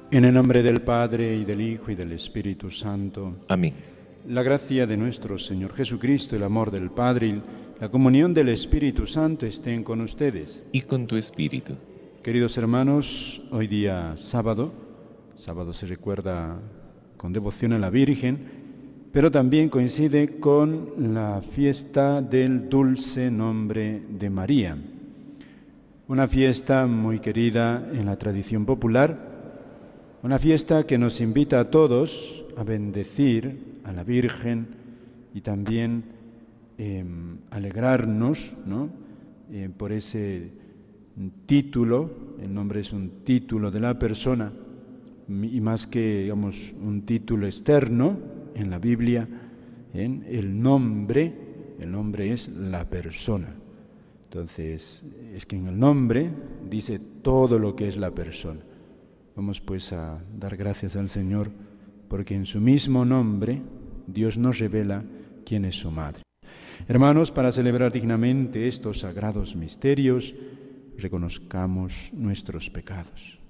En el nombre del Padre, y del Hijo, y del Espíritu Santo. Amén. La gracia de nuestro Señor Jesucristo, el amor del Padre y la comunión del Espíritu Santo estén con ustedes. Y con tu espíritu. Queridos hermanos, hoy día sábado se recuerda con devoción a la Virgen, pero también coincide con la fiesta del dulce nombre de María. Una fiesta muy querida en la tradición popular, una fiesta que nos invita a todos a bendecir a la Virgen y también alegrarnos, ¿no? Por ese título. El nombre es un título de la persona y más que, digamos, un título externo en la Biblia, el nombre es la persona. Entonces, es que en el nombre dice todo lo que es la persona. Vamos pues a dar gracias al Señor porque en su mismo nombre Dios nos revela quién es su madre. Hermanos, para celebrar dignamente estos sagrados misterios, reconozcamos nuestros pecados.